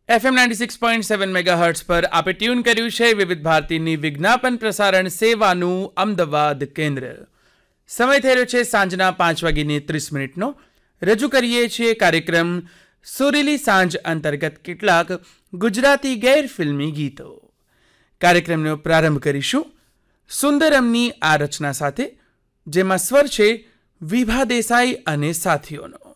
FM 96.7 megahertz પર આપે tune કર્યું છે વિવિધ ભારતીની વિજ્ઞાપન પ્રસારણ સેવાનું અમદાવાદ કેન્દ્ર. સમય થઈ રહ્યો છે સાંજના 5:30 રજૂ કરીએ છીએ કાર્યક્રમ સુરીલી સાંજ અંતર્ગત કેટલાક ગુજરાતી ગેર ફિલ્મી ગીતો. કાર્યક્રમનો પ્રારંભ કરીશું સુંદરમની આ રચના સાથે, જેમાં સ્વર છે વિભા દેસાઈ અને સાથીઓનો.